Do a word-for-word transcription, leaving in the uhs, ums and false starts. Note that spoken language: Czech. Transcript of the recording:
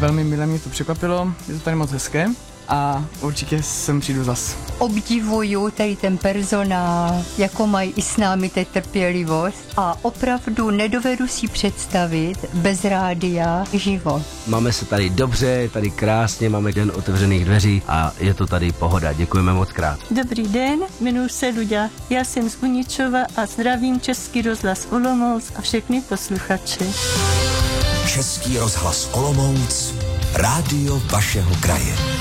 velmi milé mě to překvapilo, je to tady moc hezké a určitě sem přijdu zas. Obdivuju tady ten personál, jako mají i s námi té trpělivost a opravdu nedovedu si představit bez rádia život. Máme se tady dobře, je tady krásně, máme den otevřených dveří a je to tady pohoda. Děkujeme moc krát. Dobrý den, jmenuji se Luďa, já jsem z Uničova a zdravím Český rozhlas Olomouc a všechny posluchače. Český rozhlas Olomouc, rádio vašeho kraje.